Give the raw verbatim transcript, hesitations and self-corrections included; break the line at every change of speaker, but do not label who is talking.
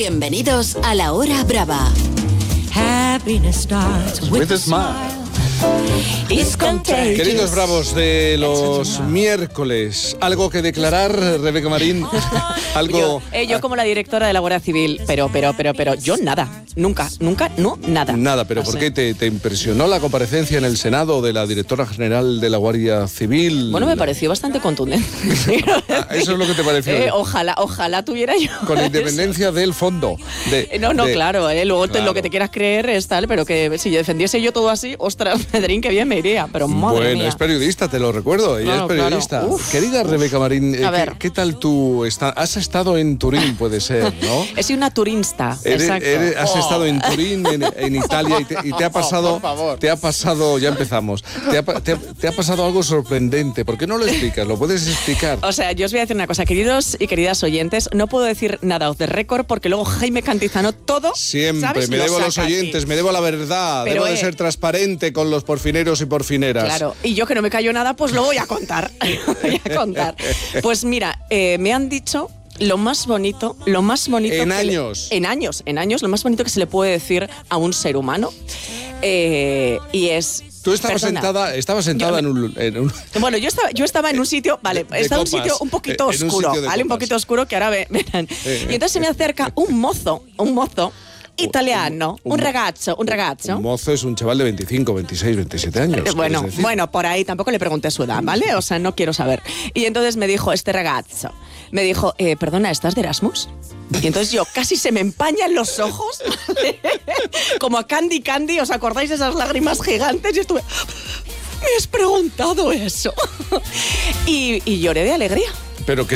Bienvenidos a La Hora Brava.
Happiness starts with, with a smile.
Queridos bravos de los miércoles, ¿algo que declarar, Rebeca Marín? Algo.
Yo, eh, yo como la directora de la Guardia Civil, pero, pero, pero, pero, yo nada, nunca, nunca, no, nada.
Nada, pero ¿por qué te, te impresionó la comparecencia en el Senado de la directora general de la Guardia Civil?
Bueno, me pareció bastante contundente.
Ah, eso es lo que te pareció.
Eh, ojalá, ojalá tuviera yo.
Con independencia eso. Del fondo. De,
no, no,
de,
claro, eh, luego
claro.
Te, lo que te quieras creer es tal, pero que si yo defendiese yo todo así, ostras, Pedrín, que bien me iría, pero madre
bueno,
mía.
es periodista, te lo recuerdo, ella
claro,
es periodista.
Claro.
Querida Rebeca Marín, eh,
A ver.
¿qué, ¿qué tal tú está, has estado en Turín, puede ser, ¿no?
He sido una turinsta,
eres,
exacto.
Eres, has
oh.
estado en Turín, en, en Italia, y te, y te ha pasado, te ha pasado, ya empezamos, te ha, te, te ha pasado algo sorprendente. ¿Por qué no lo explicas? ¿Lo puedes explicar?
O sea, yo os voy a decir una cosa, queridos y queridas oyentes, no puedo decir nada off the record porque luego Jaime Cantizano todo,
siempre,
¿sabes?
me
Lo
debo a los
saca
oyentes,
aquí.
me debo a la verdad,
Pero,
debo de
eh,
ser transparente con los porfineros y porfineras.
Claro, y yo que no me callo nada, pues lo voy a contar, voy a contar. Pues mira, eh, me han dicho lo más bonito, lo más bonito...
En
que
años.
Le, en años, en años, lo más bonito que se le puede decir a un ser humano eh, y es...
Tú estabas
Perdona,
sentada, estabas sentada
yo,
en, un, en un...
Bueno, yo estaba, yo estaba en un sitio, vale,
de, de
estaba en un
copas,
sitio un poquito
en un
oscuro,
sitio de
¿vale? Un
copas.
poquito oscuro que ahora verán.
Eh,
y entonces se me acerca un mozo, un mozo italiano, un, un, un ragazzo, un ragazzo.
Un mozo es un chaval de veinticinco, veintiséis, veintisiete años.
Bueno, bueno, por ahí tampoco le pregunté su edad, ¿vale? O sea, no quiero saber. Y entonces me dijo este ragazzo, me dijo, eh, perdona, ¿estás de Erasmus? Y entonces yo casi se me empañan los ojos, como a Candy Candy, ¿os acordáis de esas lágrimas gigantes? Y estuve, me has preguntado eso. y, y lloré de alegría.
Pero que